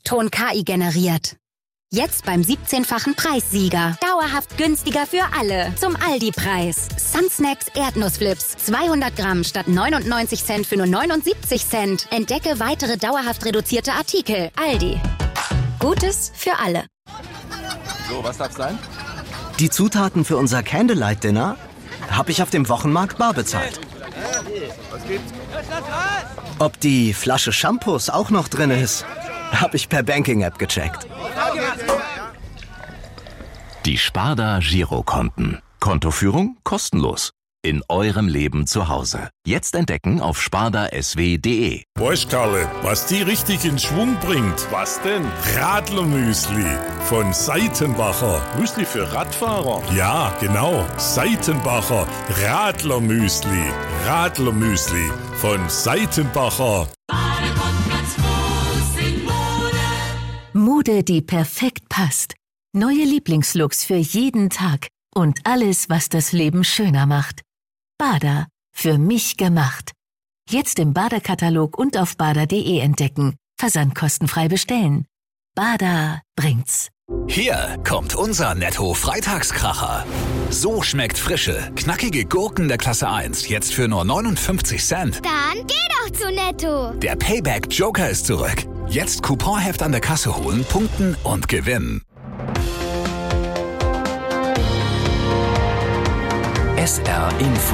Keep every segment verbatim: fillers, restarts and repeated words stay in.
Ton K I generiert. Jetzt beim siebzehnfachen Preissieger. Dauerhaft günstiger für alle. Zum Aldi-Preis. Sunsnacks Erdnussflips. zweihundert Gramm statt neunundneunzig Cent für nur neunundsiebzig Cent. Entdecke weitere dauerhaft reduzierte Artikel. Aldi. Gutes für alle. So, was darf's sein? Die Zutaten für unser Candlelight-Dinner habe ich auf dem Wochenmarkt bar bezahlt. Was gibt's? Ob die Flasche Shampoos auch noch drin ist, habe ich per Banking-App gecheckt. Die Sparda Girokonten. Kontoführung kostenlos. In eurem Leben zu Hause. Jetzt entdecken auf sparda s w punkt d e. Weißt Karle, was die richtig in Schwung bringt? Was denn? Radlermüsli von Seitenbacher. Müsli für Radfahrer? Ja, genau. Seitenbacher Radlermüsli. Radlermüsli von Seitenbacher. Mode, die perfekt passt. Neue Lieblingslooks für jeden Tag. Und alles, was das Leben schöner macht. Bada. Für mich gemacht. Jetzt im Bada-Katalog und auf bada punkt d e entdecken. Versandkostenfrei bestellen. Bada bringt's. Hier kommt unser Netto-Freitagskracher. So schmeckt frische, knackige Gurken der Klasse eins. Jetzt für nur neunundfünfzig Cent. Dann geh doch zu Netto. Der Payback-Joker ist zurück. Jetzt Couponheft an der Kasse holen, punkten und gewinnen. S R Info.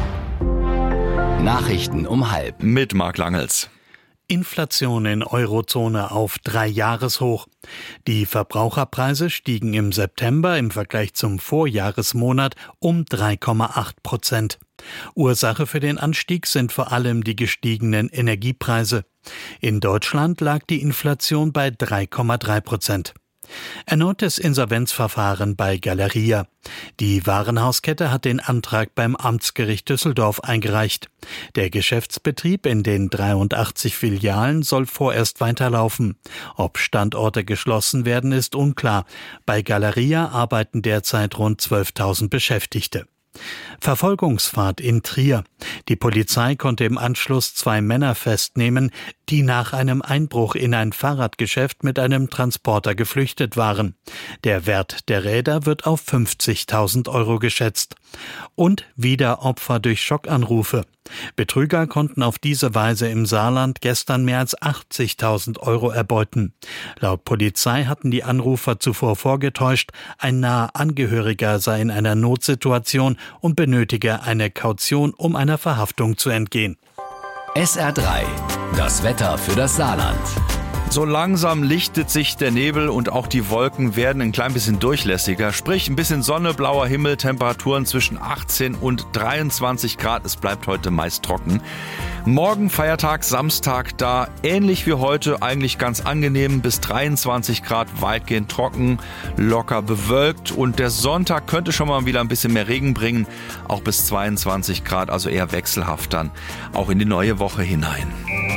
Nachrichten um halb. Mit Marc Langels. Inflation in Eurozone auf Drei-Jahreshoch. Die Verbraucherpreise stiegen im September im Vergleich zum Vorjahresmonat um drei Komma acht Prozent. Ursache für den Anstieg sind vor allem die gestiegenen Energiepreise. In Deutschland lag die Inflation bei drei Komma drei Prozent. Erneutes Insolvenzverfahren bei Galeria. Die Warenhauskette hat den Antrag beim Amtsgericht Düsseldorf eingereicht. Der Geschäftsbetrieb in den dreiundachtzig Filialen soll vorerst weiterlaufen. Ob Standorte geschlossen werden, ist unklar. Bei Galeria arbeiten derzeit rund zwölftausend Beschäftigte. Verfolgungsfahrt in Trier. Die Polizei konnte im Anschluss zwei Männer festnehmen, die nach einem Einbruch in ein Fahrradgeschäft mit einem Transporter geflüchtet waren. Der Wert der Räder wird auf fünfzigtausend Euro geschätzt. Und wieder Opfer durch Schockanrufe. Betrüger konnten auf diese Weise im Saarland gestern mehr als achtzigtausend Euro erbeuten. Laut Polizei hatten die Anrufer zuvor vorgetäuscht, ein naher Angehöriger sei in einer Notsituation und benötige eine Kaution, um einer Verhaftung zu entgehen. S R drei. Das Wetter für das Saarland. So langsam lichtet sich der Nebel und auch die Wolken werden ein klein bisschen durchlässiger. Sprich, ein bisschen Sonne, blauer Himmel, Temperaturen zwischen achtzehn und dreiundzwanzig Grad. Es bleibt heute meist trocken. Morgen Feiertag, Samstag, da ähnlich wie heute eigentlich ganz angenehm, bis dreiundzwanzig Grad, weitgehend trocken, locker bewölkt. Und der Sonntag könnte schon mal wieder ein bisschen mehr Regen bringen, auch bis zweiundzwanzig Grad, also eher wechselhaft dann, auch in die neue Woche hinein.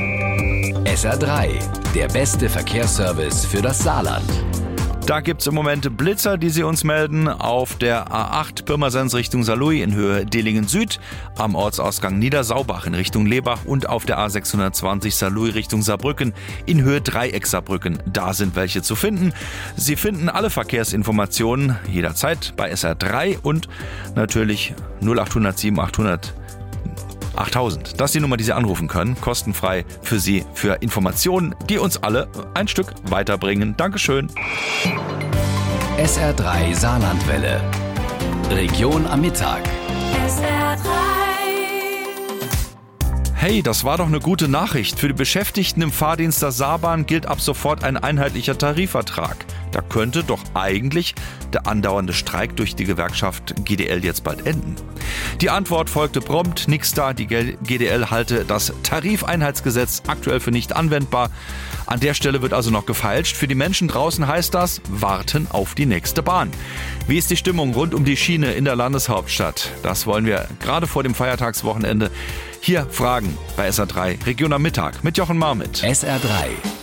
S R drei, der beste Verkehrsservice für das Saarland. Da gibt's im Moment Blitzer, die Sie uns melden. Auf der A acht Pirmasens Richtung Saarlouis in Höhe Dillingen Süd, am Ortsausgang Niedersaubach in Richtung Lebach und auf der A sechshundertzwanzig Saarlouis Richtung Saarbrücken in Höhe Dreieck Saarbrücken. Da sind welche zu finden. Sie finden alle Verkehrsinformationen jederzeit bei S R drei und natürlich null acht null sieben achthundert achttausend. Das ist die Nummer, die Sie anrufen können. Kostenfrei für Sie, für Informationen, die uns alle ein Stück weiterbringen. Dankeschön. S R drei Saarlandwelle. Region am Mittag. S R drei. Hey, das war doch eine gute Nachricht. Für die Beschäftigten im Fahrdienst der Saarbahn gilt ab sofort ein einheitlicher Tarifvertrag. Da könnte doch eigentlich der andauernde Streik durch die Gewerkschaft G D L jetzt bald enden. Die Antwort folgte prompt, nix da, die G D L halte das Tarifeinheitsgesetz aktuell für nicht anwendbar. An der Stelle wird also noch gefeilscht. Für die Menschen draußen heißt das, warten auf die nächste Bahn. Wie ist die Stimmung rund um die Schiene in der Landeshauptstadt? Das wollen wir gerade vor dem Feiertagswochenende hier fragen bei S R drei Region am Mittag mit Jochen Marmit. S R drei.